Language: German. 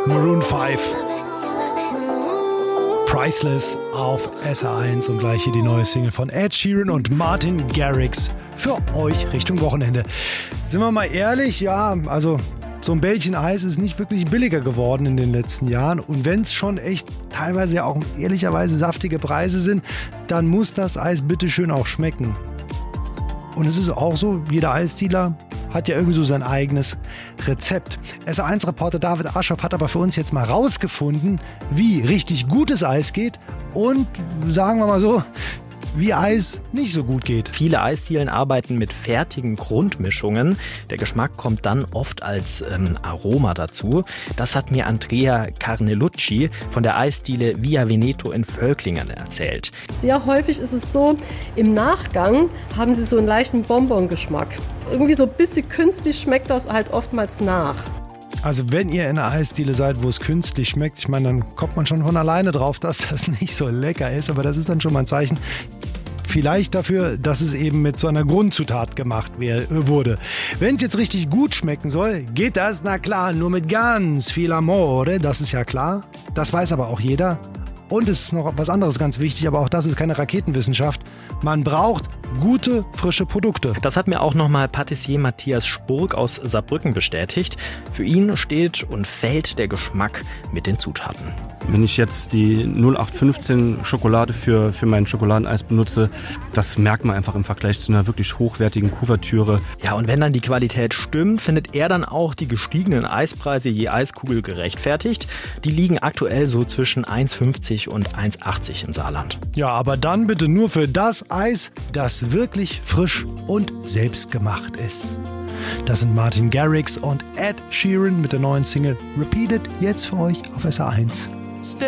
Maroon 5. Priceless auf SR1 und gleich hier die neue Single von Ed Sheeran und Martin Garrix für euch Richtung Wochenende. Sind wir mal ehrlich, ja, also so ein Bällchen Eis ist nicht wirklich billiger geworden in den letzten Jahren. Und wenn es schon echt teilweise ja auch ehrlicherweise saftige Preise sind, dann muss das Eis bitteschön auch schmecken. Und es ist auch so, jeder Eisdealer hat ja irgendwie so sein eigenes Rezept. SR1-Reporter David Aschoff hat aber für uns jetzt mal rausgefunden, wie richtig gutes Eis geht und, sagen wir mal so, wie Eis nicht so gut geht. Viele Eisdielen arbeiten mit fertigen Grundmischungen. Der Geschmack kommt dann oft als Aroma dazu. Das hat mir Andrea Carnelucci von der Eisdiele Via Veneto in Völklingen erzählt. Sehr häufig ist es so, im Nachgang haben sie so einen leichten Bonbongeschmack. Irgendwie so ein bisschen künstlich schmeckt das halt oftmals nach. Also wenn ihr in einer Eisdiele seid, wo es künstlich schmeckt, ich meine, dann kommt man schon von alleine drauf, dass das nicht so lecker ist. Aber das ist dann schon mal ein Zeichen, vielleicht dafür, dass es eben mit so einer Grundzutat gemacht wurde. Wenn es jetzt richtig gut schmecken soll, geht das, na klar, nur mit ganz viel Amore. Das ist ja klar. Das weiß aber auch jeder. Und es ist noch was anderes ganz wichtig, aber auch das ist keine Raketenwissenschaft. Man braucht gute, frische Produkte. Das hat mir auch nochmal Patissier Matthias Spurg aus Saarbrücken bestätigt. Für ihn steht und fällt der Geschmack mit den Zutaten. Wenn ich jetzt die 0815 Schokolade für mein Schokoladeneis benutze, das merkt man einfach im Vergleich zu einer wirklich hochwertigen Kuvertüre. Ja, und wenn dann die Qualität stimmt, findet er dann auch die gestiegenen Eispreise je Eiskugel gerechtfertigt. Die liegen aktuell so zwischen 1,50 und 1,80 im Saarland. Ja, aber dann bitte nur für das Eis, das wirklich frisch und selbstgemacht ist. Das sind Martin Garrix und Ed Sheeran mit der neuen Single Repeated, jetzt für euch auf SR1.